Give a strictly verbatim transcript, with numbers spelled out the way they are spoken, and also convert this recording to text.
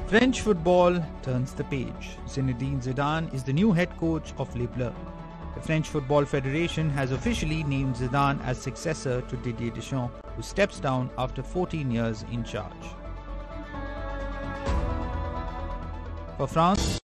French football turns the page. Zinedine Zidane is the new head coach of Les Bleus. The French Football Federation has officially named Zidane as successor to Didier Deschamps, who steps down after fourteen years in charge. For France,